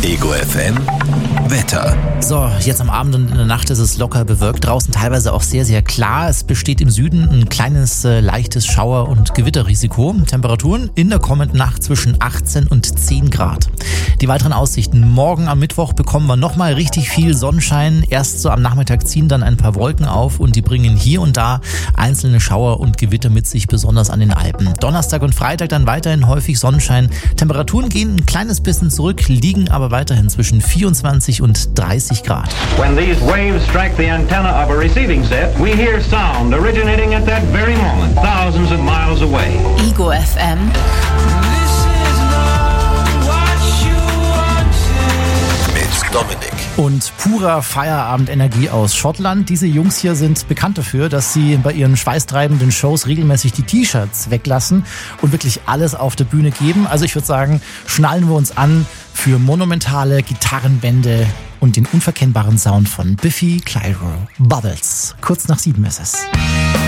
Ego FM Wetter. So, jetzt am Abend und in der Nacht ist es locker bewölkt. Draußen teilweise auch sehr, sehr klar. Es besteht im Süden ein kleines, leichtes Schauer- und Gewitterrisiko. Temperaturen in der kommenden Nacht zwischen 18 und 10 Grad. Die weiteren Aussichten. Morgen am Mittwoch bekommen wir nochmal richtig viel Sonnenschein. Erst so am Nachmittag ziehen dann ein paar Wolken auf und die bringen hier und da einzelne Schauer und Gewitter mit sich, besonders an den Alpen. Donnerstag und Freitag dann weiterhin häufig Sonnenschein. Temperaturen gehen ein kleines bisschen zurück, liegen aber weiterhin zwischen 24 und 30 Grad. When these waves strike the antenna of a receiving set, we hear sound originating at that very moment, thousands of miles away. Ego FM. Mit Dominik. Und purer Feierabendenergie aus Schottland. Diese Jungs hier sind bekannt dafür, dass sie bei ihren schweißtreibenden Shows regelmäßig die T-Shirts weglassen und wirklich alles auf der Bühne geben. Also ich würde sagen, schnallen wir uns an für monumentale Gitarrenbände und den unverkennbaren Sound von Biffy Clyro. Bubbles. Kurz nach 7 ist es.